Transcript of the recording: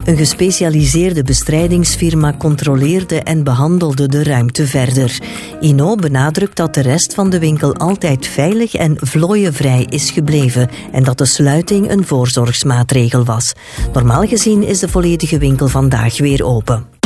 Een gespecialiseerde bestrijdingsfirma controleerde en behandelde de ruimte verder. Inno benadrukt dat de rest van de winkel altijd veilig en vlooienvrij is gebleven en dat de sluiting een voorzorgsmaatregel was. Normaal gezien is de volledige winkel vandaag weer open.